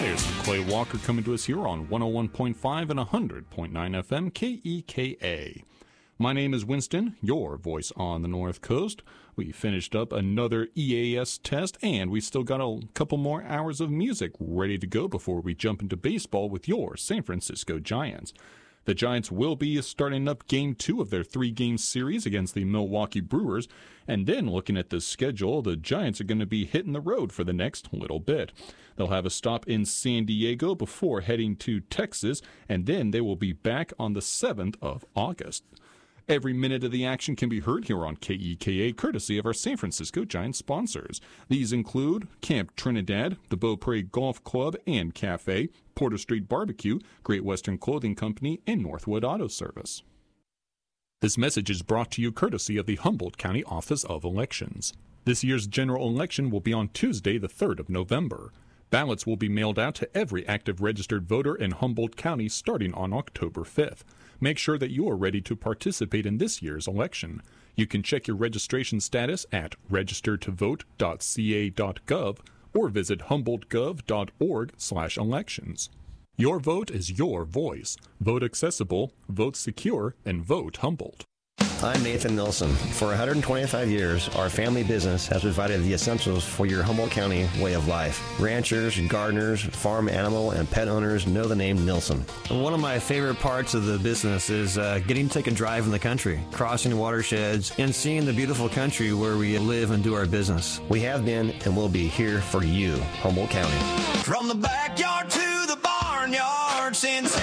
There's Clay Walker coming to us here on 101.5 and 100.9 FM KEKA. My name is Winston, your voice on the North Coast. We finished up another EAS test, and we still got a couple more hours of music ready to go before we jump into baseball with your San Francisco Giants. The Giants will be starting up Game 2 of their 3-game series against the Milwaukee Brewers, and then looking at the schedule, the Giants are going to be hitting the road for the next little bit. They'll have a stop in San Diego before heading to Texas, and then they will be back on the 7th of August. Every minute of the action can be heard here on KEKA, courtesy of our San Francisco Giants sponsors. These include Camp Trinidad, the Beaupre Golf Club and Cafe, Porter Street Barbecue, Great Western Clothing Company, and Northwood Auto Service. This message is brought to you courtesy of the Humboldt County Office of Elections. This year's general election will be on Tuesday, the 3rd of November. Ballots will be mailed out to every active registered voter in Humboldt County starting on October 5th. Make sure that you are ready to participate in this year's election. You can check your registration status at registertovote.ca.gov or visit humboldtgov.org/elections. Your vote is your voice. Vote accessible, vote secure, and vote Humboldt. I'm Nathan Nilsson. For 125 years, our family business has provided the essentials for your Humboldt County way of life. Ranchers, gardeners, farm animal, and pet owners know the name Nilsson. One of my favorite parts of the business is getting to take a drive in the country, crossing watersheds, and seeing the beautiful country where we live and do our business. We have been and will be here for you, Humboldt County. From the backyard to the barnyard since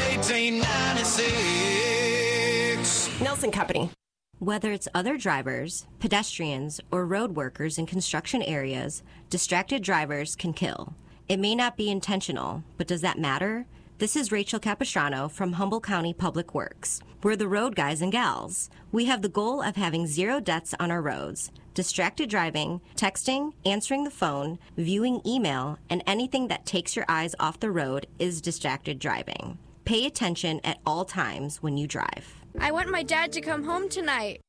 1896. Nilsson Company. Whether it's other drivers, pedestrians, or road workers in construction areas, distracted drivers can kill. It may not be intentional, but does that matter? This is Rachel Capistrano from Humboldt County Public Works. We're the road guys and gals. We have the goal of having 0 deaths on our roads. Distracted driving, texting, answering the phone, viewing email, and anything that takes your eyes off the road is distracted driving. Pay attention at all times when you drive. I want my dad to come home tonight.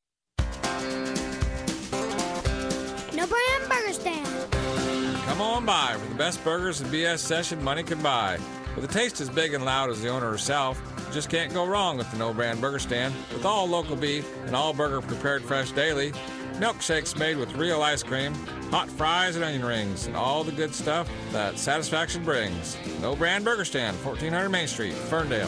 No Brand Burger Stand. Come on by for the best burgers and BS session money can buy. With a taste as big and loud as the owner herself, you just can't go wrong with the No Brand Burger Stand. With all local beef and all burger prepared fresh daily, milkshakes made with real ice cream, hot fries and onion rings, and all the good stuff that satisfaction brings. No Brand Burger Stand, 1400 Main Street, Ferndale.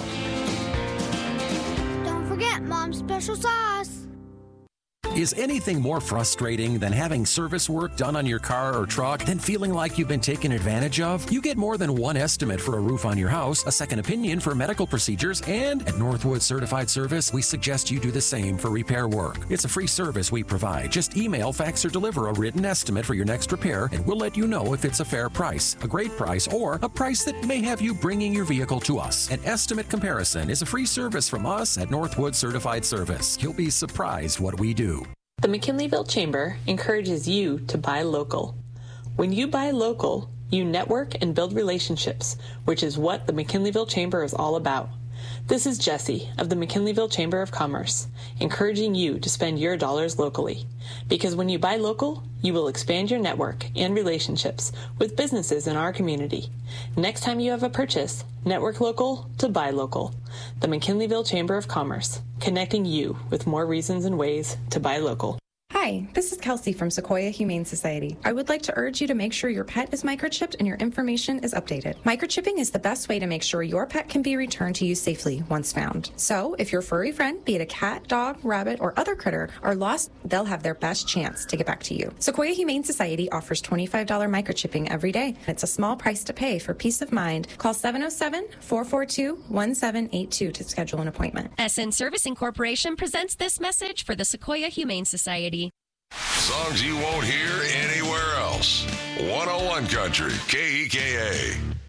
Forget Mom's special sauce. Is anything more frustrating than having service work done on your car or truck than feeling like you've been taken advantage of? You get more than one estimate for a roof on your house, a second opinion for medical procedures, and at Northwood Certified Service, we suggest you do the same for repair work. It's a free service we provide. Just email, fax, or deliver a written estimate for your next repair, and we'll let you know if it's a fair price, a great price, or a price that may have you bringing your vehicle to us. An estimate comparison is a free service from us at Northwood Certified Service. You'll be surprised what we do. The McKinleyville Chamber encourages you to buy local. When you buy local, you network and build relationships, which is what the McKinleyville Chamber is all about. This is Jessie of the McKinleyville Chamber of Commerce, encouraging you to spend your dollars locally. Because when you buy local, you will expand your network and relationships with businesses in our community. Next time you have a purchase, network local to buy local. The McKinleyville Chamber of Commerce, connecting you with more reasons and ways to buy local. Hi, this is Kelsey from Sequoia Humane Society. I would like to urge you to make sure your pet is microchipped and your information is updated. Microchipping is the best way to make sure your pet can be returned to you safely once found. So, if your furry friend, be it a cat, dog, rabbit, or other critter, are lost, they'll have their best chance to get back to you. Sequoia Humane Society offers $25 microchipping every day. It's a small price to pay for peace of mind. Call 707-442-1782 to schedule an appointment. SN Servicing Corporation presents this message for the Sequoia Humane Society. Songs you won't hear anywhere else. 101 Country, KEKA.